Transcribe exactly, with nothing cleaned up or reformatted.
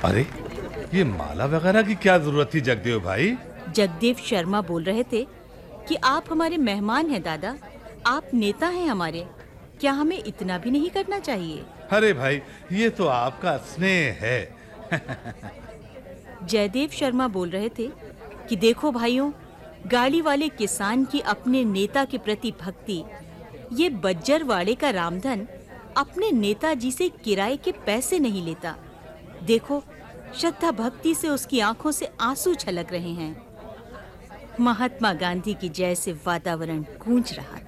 अरे ये माला वगैरह की क्या जरूरत थी जगदेव भाई? जगदेव शर्मा बोल रहे थे कि आप हमारे मेहमान हैं दादा, आप नेता हैं हमारे, क्या हमें इतना भी नहीं करना चाहिए? अरे भाई ये तो आपका स्नेह है। जयदेव शर्मा बोल रहे थे कि देखो भाइयों, गाड़ी वाले किसान की अपने नेता के प्रति भक्ति, ये बज्जर वाले का रामधन अपने नेताजी से किराए के पैसे नहीं लेता। देखो, श्रद्धा भक्ति से उसकी आंखों से आंसू छलक रहे हैं। महात्मा गांधी की जय से वातावरण गूंज रहा था।